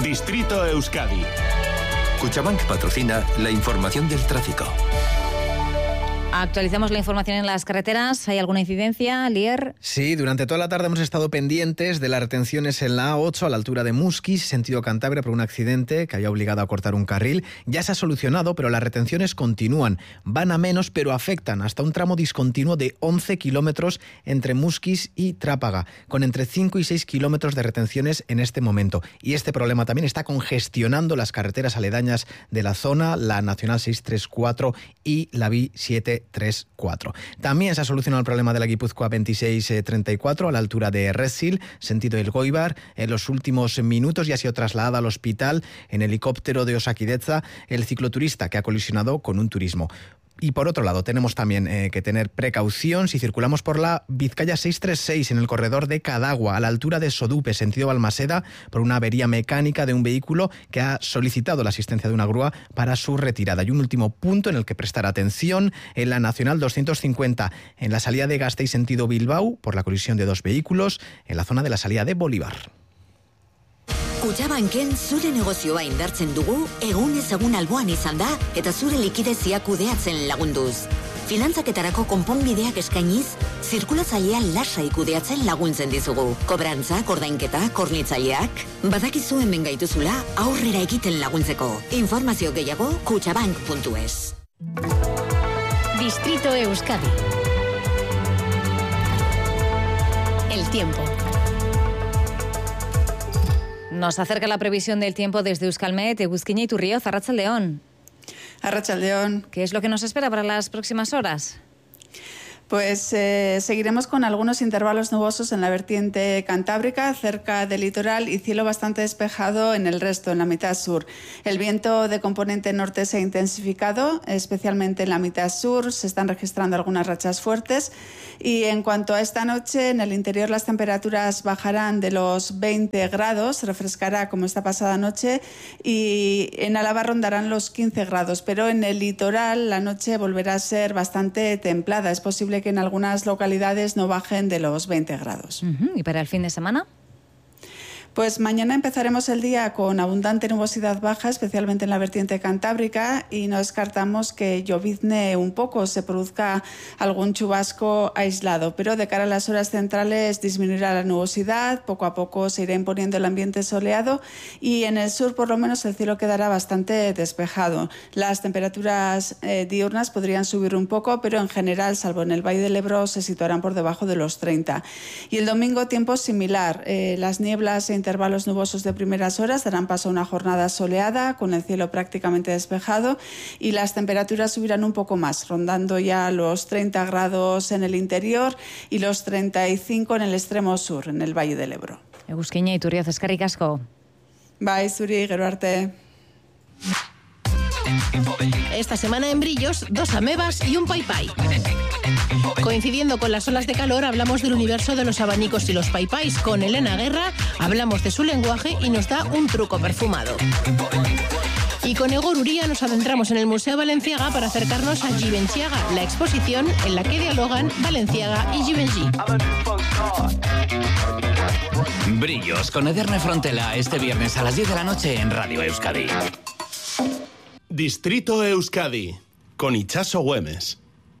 Distrito Euskadi. Cuchabank patrocina la información del tráfico. Actualizamos la información en las carreteras. ¿Hay alguna incidencia, Lier? Sí, durante toda la tarde hemos estado pendientes de las retenciones en la A8 a la altura de Musquis, sentido Cantabria, por un accidente que había obligado a cortar un carril. Ya se ha solucionado, pero las retenciones continúan. Van a menos, pero afectan hasta un tramo discontinuo de 11 kilómetros entre Musquis y Trápaga, con entre 5 y 6 kilómetros de retenciones en este momento. Y este problema también está congestionando las carreteras aledañas de la zona, la Nacional 634 y la B734. También se ha solucionado el problema de la Guipúzcoa 2634 a la altura de Resil, sentido Elgoibar. En los últimos minutos ya ha sido trasladada al hospital en helicóptero de Osakidetza el cicloturista que ha colisionado con un turismo. Y por otro lado, tenemos también que tener precaución si circulamos por la Vizcaya 636 en el corredor de Cadagua, a la altura de Sodupe, sentido Balmaseda, por una avería mecánica de un vehículo que ha solicitado la asistencia de una grúa para su retirada. Y un último punto en el que prestar atención, en la Nacional 250, en la salida de Gasteiz sentido Bilbao, por la colisión de dos vehículos, en la zona de la salida de Bolívar. Kutxabanken zure negozioa indartzen dugu, egunez egun alboan izan da, eta zure likidezia kudeatzen lagunduz. Finantzaketarako konponbideak eskainiz, zirkulatzailea lasai kudeatzen laguntzen dizugu. Kobrantza, ordainketa, kornitzaileak, badakizu hemen gaituzula aurrera egiten laguntzeko. Informazio gehiago kutxabank.es. Distrito Euskadi. El tiempo. Nos acerca la previsión del tiempo desde Euskalmet, Eguzkiña y Turrioz. Arratsaldeon. Arratsaldeon. ¿Qué es lo que nos espera para las próximas horas? Pues seguiremos con algunos intervalos nubosos en la vertiente cantábrica, cerca del litoral, y cielo bastante despejado en el resto, en la mitad sur. El viento de componente norte se ha intensificado, especialmente en la mitad sur. Se están registrando algunas rachas fuertes. Y en cuanto a esta noche, en el interior las temperaturas bajarán de los 20 grados, refrescará como esta pasada noche, y en Álava rondarán los 15 grados. Pero en el litoral la noche volverá a ser bastante templada. Es posible que en algunas localidades no bajen de los 20 grados. ¿Y para el fin de semana? Pues mañana empezaremos el día con abundante nubosidad baja, especialmente en la vertiente cantábrica, y no descartamos que llovizne un poco, se produzca algún chubasco aislado, pero de cara a las horas centrales disminuirá la nubosidad, poco a poco se irá imponiendo el ambiente soleado, y en el sur por lo menos el cielo quedará bastante despejado. Las temperaturas diurnas podrían subir un poco, pero en general, salvo en el Valle del Ebro, se situarán por debajo de los 30. Y el domingo tiempo similar, las nieblas e intervalos nubosos de primeras horas darán paso a una jornada soleada con el cielo prácticamente despejado, y las temperaturas subirán un poco más, rondando ya los 30 grados en el interior y los 35 en el extremo sur, en el Valle del Ebro. Eguzkiña y Turrioz, eskerrik asko. Bai, zuri, gero arte. Esta semana en Brillos, 2 amebas y un paipai. Coincidiendo con las olas de calor, hablamos del universo de los abanicos y los paipais. Con Elena Guerra hablamos de su lenguaje y nos da un truco perfumado. Y con Egor Uría nos adentramos en el Museo Balenciaga para acercarnos a Givenchyaga, la exposición en la que dialogan Balenciaga y Givenchy. Brillos con Ederne Frontela, este viernes a las 10 de la noche en Radio Euskadi. Distrito Euskadi, con Itxaso Güemes.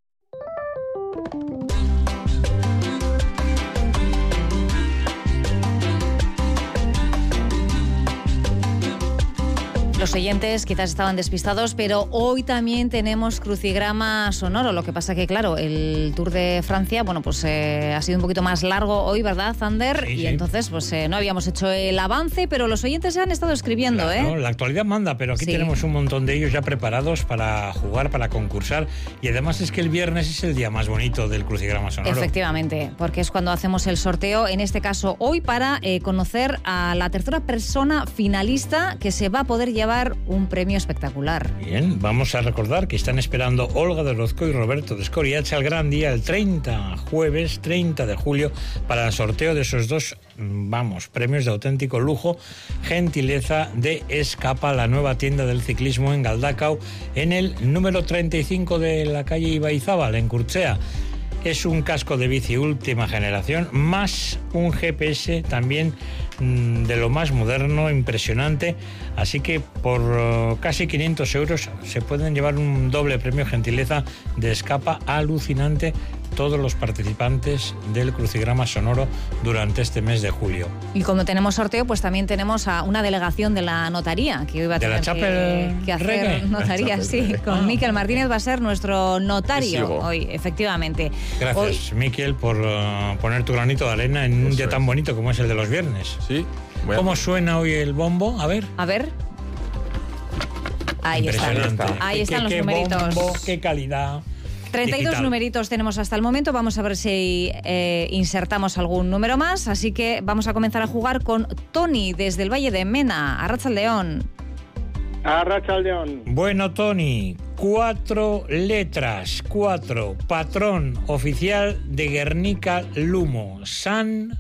Los oyentes quizás estaban despistados, pero hoy también tenemos crucigrama sonoro. Lo que pasa que, claro, el Tour de Francia, bueno, pues ha sido un poquito más largo hoy, ¿verdad, Zander? Sí, y sí. Entonces, pues no habíamos hecho el avance, pero los oyentes ya han estado escribiendo, Claro, la actualidad manda, pero aquí Sí. tenemos un montón de ellos ya preparados para jugar, para concursar. Y además es que el viernes es el día más bonito del crucigrama sonoro. Efectivamente, porque es cuando hacemos el sorteo, en este caso hoy, para conocer a la tercera persona finalista que se va a poder llevar un premio espectacular. Bien, vamos a recordar que están esperando Olga de Orozco y Roberto de Escoriacha el gran día, el 30, jueves 30 de julio, para el sorteo de esos dos, premios de auténtico lujo, gentileza de Escapa, la nueva tienda del ciclismo en Galdakao, en el número 35 de la calle Ibaizábal, en Curchea. Es un casco de bici última generación, más un GPS también de lo más moderno, impresionante. Así que por casi 500 euros se pueden llevar un doble premio gentileza de escapa alucinante todos los participantes del crucigrama sonoro durante este mes de julio. Y como tenemos sorteo, pues también tenemos a una delegación de la notaría que hoy va a tener que hacer Reggae. notaría, sí, con Miquel Martínez va a ser nuestro notario hoy, efectivamente. Gracias, Miquel, por poner tu granito de arena en un día tan bonito como es el de los viernes. Sí. ¿Cómo suena hoy el bombo? A ver. Ahí está. Ahí están los numeritos. Bombo, qué calidad. 32 digital. numeritos tenemos hasta el momento. Vamos a ver si insertamos algún número más. Así que vamos a comenzar a jugar con Tony desde el Valle de Mena. Arratsaldeón. Arratsaldeón. Bueno, Tony, 4 letras, 4. Patrón oficial de Guernica Lumo. San...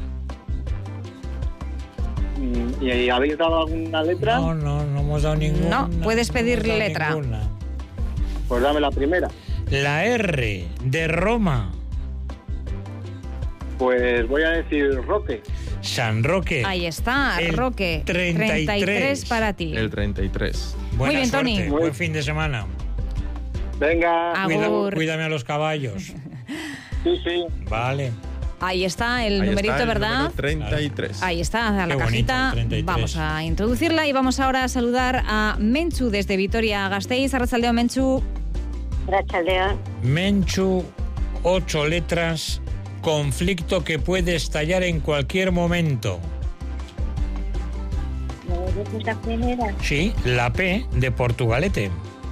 ¿Y habéis dado alguna letra? No hemos dado ninguna. No, puedes pedir letra. Ninguna. Pues dame la primera. La R de Roma. Pues voy a decir Roque. San Roque. Ahí está, El Roque. 33 para ti. El 33. Buena Muy bien, suerte, Tony. buen fin de semana. Venga. Agur. Cuídame a los caballos. Sí. Vale. Ahí está el Ahí numerito, está el ¿verdad? número 33. Ahí está, a la Qué cajita. bonito, 33. Vamos a introducirla y vamos ahora a saludar a Menchu desde Vitoria-Gasteiz. Arratsaldeón, Menchu. Arratsaldeón. Menchu, 8 letras, conflicto que puede estallar en cualquier momento. ¿Me la primera? Sí, la P de Portugalete.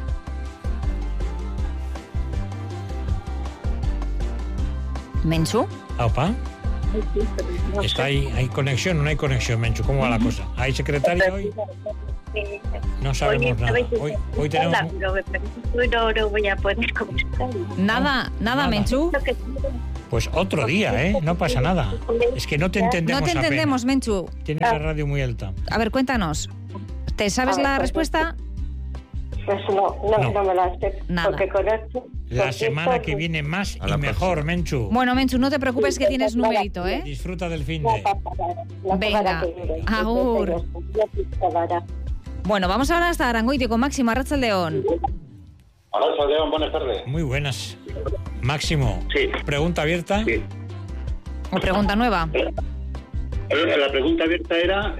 Menchu. Opa. Está ahí, hay conexión, no hay conexión, Menchu. ¿Cómo va la cosa? ¿Hay secretaria hoy? No sabemos nada. Hoy tenemos... No voy a poder contestar. Nada, Menchu. Pues otro día, ¿eh? No pasa nada. Es que no te entendemos. No te entendemos, apenas. Menchu. Tienes la radio muy alta. A ver, cuéntanos. ¿Te sabes la respuesta? Pues no me la sé. Nada. Porque conozco. La semana que viene más y mejor, Menchu. Bueno, Menchu, no te preocupes que tienes numerito, ¿eh? Disfruta del fin de... Venga, agur. Bueno, vamos ahora hasta Arangoiti con Máximo. Arratsaldeón. Arratsaldeón, buenas tardes. Muy buenas. Máximo. Sí. ¿Pregunta abierta? Sí. ¿O pregunta nueva? La pregunta abierta era...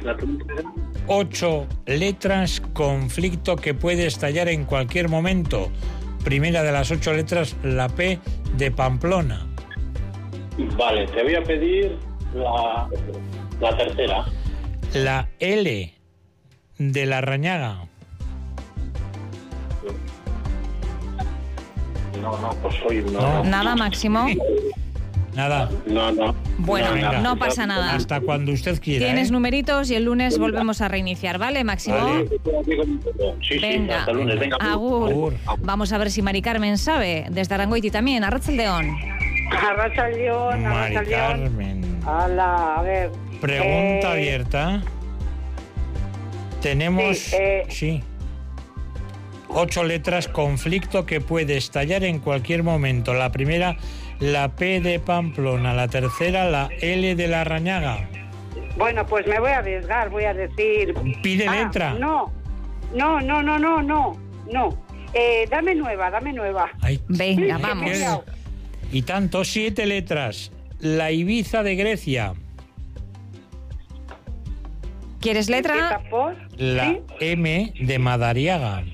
8 letras, conflicto que puede estallar en cualquier momento. Primera de las 8 letras, la P de Pamplona. Vale, te voy a pedir la tercera. La L de Larrañaga. No, pues hoy no. Nada, Máximo. Nada. No. Bueno, Venga. no pasa nada. Hasta cuando usted quiera. Tienes numeritos y el lunes volvemos a reiniciar, ¿vale, Máximo? Vale. Sí, Venga, hasta el lunes. Venga. Agur. Vamos a ver si Mari Carmen sabe. Desde Arangoiti también. Arratsaldeón. Arratsaldeón. Mari Carmen. Hola, a ver. Pregunta abierta. Tenemos... Sí. 8 letras, conflicto que puede estallar en cualquier momento. La primera, la P de Pamplona. La tercera, la L de Larrañaga. Bueno, pues me voy a arriesgar, voy a decir... Pide letra. No. Dame nueva. Ay, venga, vamos. Y tanto, 7 letras. La Ibiza de Grecia. ¿Quieres letra? La ¿Sí? M de Madariaga.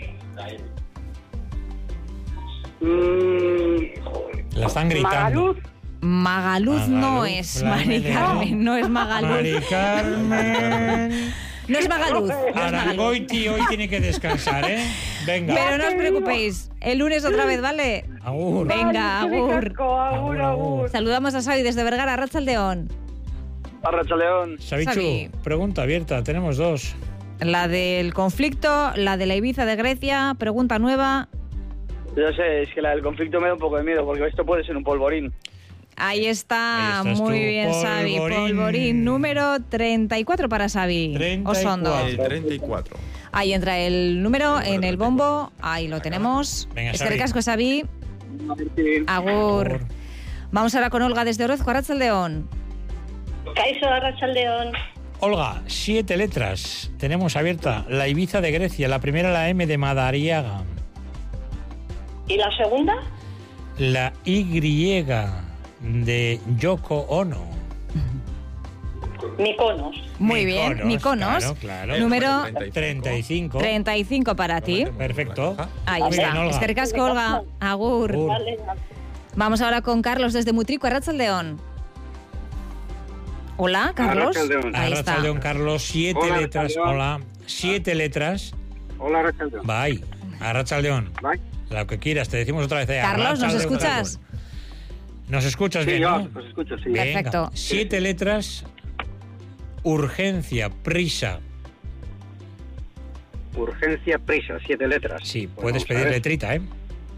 La están gritando. Magaluz no es, Mari Carmen, no es Magaluz. Mari Carmen. No es Magaluz. Arangoiti hoy tiene que descansar, ¿eh? Venga. Pero no os preocupéis, el lunes otra vez, ¿vale? Agur. Venga, agur. Agur. Saludamos a Xavi desde Vergara, Arratsaldeón. Arratsaldeón. Sabichu, Xavi. pregunta abierta, tenemos 2. La del conflicto, la de la Ibiza de Grecia, pregunta nueva. Yo sé, es que la del conflicto me da un poco de miedo, porque esto puede ser un polvorín. Ahí está, Ahí estás muy tú, bien, Xavi. polvorín. Polvorín número 34 para Xavi. 34. Osondo. El 34. Ahí entra el número en el bombo, ahí lo tenemos. Venga, Es que Xavi. casco, Xavi. Agur. Vamos ahora con Olga desde Orozco, Arratsaldeon. Kaixo, Arratsaldeon. Olga, 7 letras. Tenemos abierta la Ibiza de Grecia, la primera la M de Madariaga. ¿Y la segunda? La Y de Yoko Ono. Mykonos. Muy bien, Mykonos. Claro. Número 35. 35 para ti. Perfecto. Ahí Muy bien, está. Olga. Es que ricasco, Olga. Agur. Vale. Vamos ahora con Carlos desde Mutrico, Arratsaldeon. Hola, Carlos. Ahí está. Arratsaldeon, Carlos, 7 Hola, letras. Arratsaldeon. Hola, 7 letras. Hola, Arratsaldeon. Bye. Arratsaldeon. Bye. Lo que quieras, te decimos otra vez. Carlos, ¿nos Arratsaldeon, escuchas? Carlos. ¿Nos escuchas Sí, bien, yo no? os escucho, sí. Venga, Perfecto. 7 letras. Urgencia, prisa. Urgencia, prisa, 7 letras. Sí, Pues puedes vamos a pedir ver. letrita, ¿eh?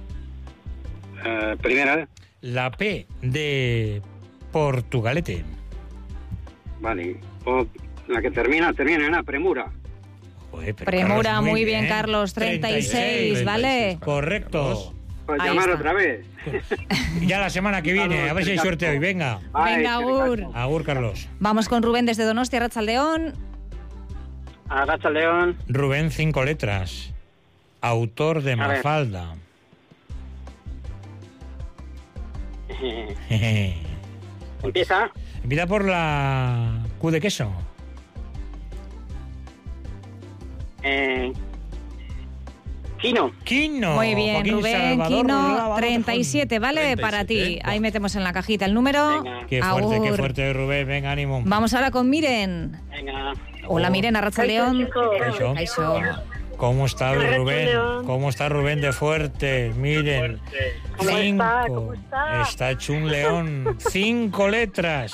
Primera, La P de Portugalete. vale. O la que termina en A, premura. Joder, pero Premura, Carlos, muy bien, Carlos. 36, ¿vale? Correcto. Pues Ahí llamar está. otra vez. Ya la semana que viene, a ver si hay suerte hoy. Venga. Venga, Agur. Agur, Carlos. Vamos con Rubén desde Donostia, Arratsaldeon. Arratsaldeon. Rubén, 5 letras. Autor de A ver. Mafalda. Empieza. Empieza por la Q de queso. Quino. Quino. Muy bien, Joaquín Rubén. Salvador Quino, Lavado 37, ¿vale? 37, Para ti. Ahí metemos en la cajita el número. Venga. Qué Agur. fuerte, Rubén. Venga, ánimo. Vamos ahora con Miren. Venga. Hola, Miren, Arratsaldeon. Eso. Kaixo. ¿Cómo está Rubén? León. ¿Cómo está Rubén de fuerte? Miren. ¿Cómo 5. está? ¿Cómo está? Está hecho un león. 5 letras.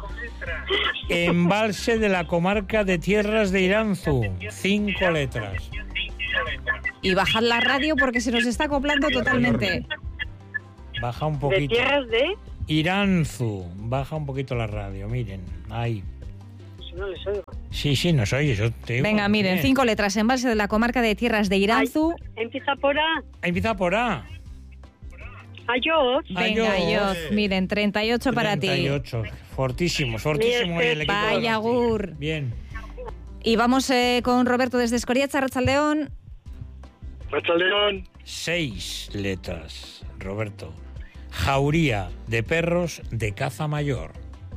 Embalse de la comarca de Tierras de Iranzu. 5 letras. Y bajad la radio porque se nos está acoplando totalmente. Baja un ¿De poquito. tierras de? Iranzu. Baja un poquito la radio. Miren. Ahí. Si no les oigo. Sí, nos oye. Yo te digo. Venga, miren, Bien. 5 letras. Embalse de la comarca de Tierras de Iranzu. Empieza por A. Empieza por A. Ayos. Venga, Adiós. yo. Miren, 38 para ti. 38. Fortísimo hoy el equipo. Vaya, Agur. Bien. Y vamos con Roberto desde Escoriaza, Arratsaldeon. Arratsaldeon. 6 letras, Roberto. Jauría de perros de caza mayor.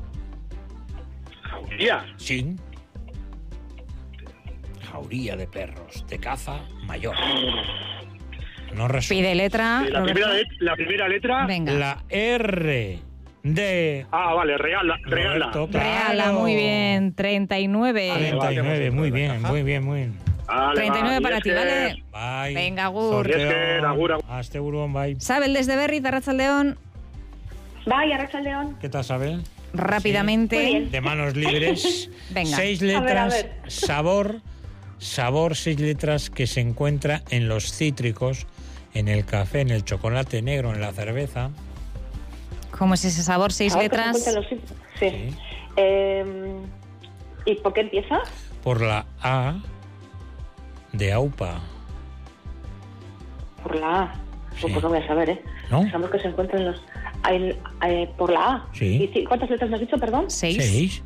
¿Jauría? Sí. Jauría de perros de caza mayor. No resulta. Pide letra. Roberto. La primera letra. Venga. La R de Ah, vale, regala. Roberto. Reala, claro. muy bien. 39. 39, muy bien, muy bien, muy bien. Vale, 39 para ti, ¿vale? Bye. Venga, Agur. Esker, agur, agur. Hasta Urban, bye. Sabel desde Berriz, Arratsaldeon. Vaya, Arratsaldeon. ¿Qué tal, Sabel? Rápidamente. Muy bien. De manos libres. Venga. 6 A letras. ver. Sabor. 6 letras que se encuentra en los cítricos, en el café, en el chocolate negro, en la cerveza. ¿Cómo es ese sabor? 6 Ahora que se letras. encuentran los sitios. Sí. ¿Y por qué empieza? Por la A de AUPA. Por la A. Sí. Pues no voy a saber, ¿eh? ¿No? Sabemos que se encuentran los... por la A. Sí. ¿Y cuántas letras me has dicho, perdón? 6. 6.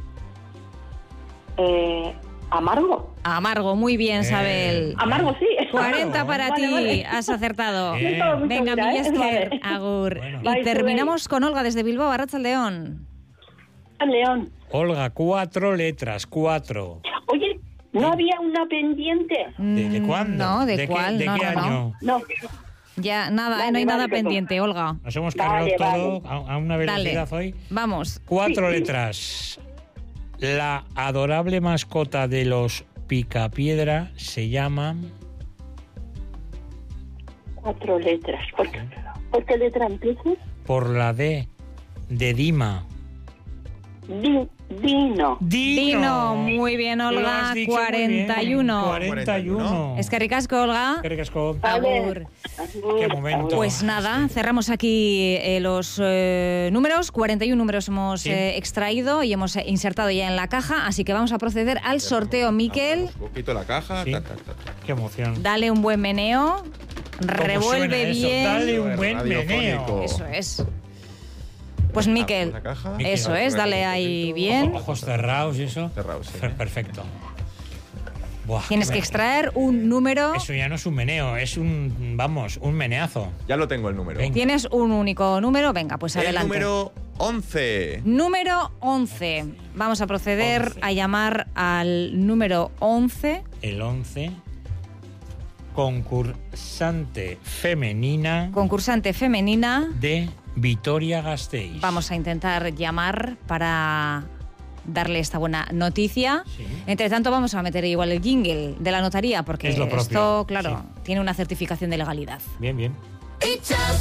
Amargo. Amargo, muy bien, Sabel. Amargo, sí. 40 para Vale, ti, vale. has acertado. Bien. Estaba muy Venga, segura, ¿eh? Millesker, Vale. Agur. Bueno. Y Bye, terminamos con Olga desde Bilbao, Arratsaldeon. León. Olga, 4 letras, 4. Oye, ¿no había una pendiente? ¿De cuándo? No, ¿de qué- cuál? ¿De No, qué no, no. año? No. Ya, nada, Vale, no hay vale, nada perdón. pendiente, Olga. Nos hemos cargado Vale, todo a una velocidad Dale. hoy. Vamos. 4 letras. La adorable mascota de los Picapiedra se llama... 4 letras. ¿Por qué letra empieza? Por la D de Dima. Dino. Dino, muy bien, Lo Olga, has dicho muy bien. 41. 41. Es que ricasco, Olga. Qué ricasco. Agur. Qué momento. Pues nada, cerramos aquí los números. 41 números hemos Sí. extraído y hemos insertado ya en la caja, así que vamos a proceder al sorteo, Miquel. Un poquito la caja. Sí. Ta, ta, ta, ta. Qué emoción. Dale un buen meneo. revuelve eso? bien. Dale un buen meneo. Eso es. Pues Miquel, eso es, dale ahí bien. Ojos cerrados y eso. Cerrados, sí. Perfecto. Buah, Tienes que extraer un número. Eso ya no es un meneo, es un meneazo. Ya lo tengo el número. Tienes un único número, venga, pues adelante. El número 11. Número 11. Vamos a proceder a llamar al número 11. El 11. Concursante femenina. Concursante femenina. De Vitoria-Gasteiz. Vamos a intentar llamar para darle esta buena noticia. Sí. Entre tanto, vamos a meter igual el jingle de la notaría, porque es lo propio. esto, claro, tiene una certificación de legalidad. Bien, bien.